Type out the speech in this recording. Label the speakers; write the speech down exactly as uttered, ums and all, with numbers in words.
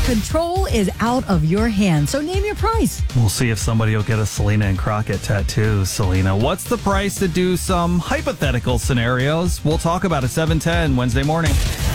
Speaker 1: Control is out of your hands, so name your price.
Speaker 2: We'll see if somebody will get a Selena and Crockett tattoo. Selena, what's the price to do some hypothetical scenarios? We'll talk about it seven ten Wednesday morning.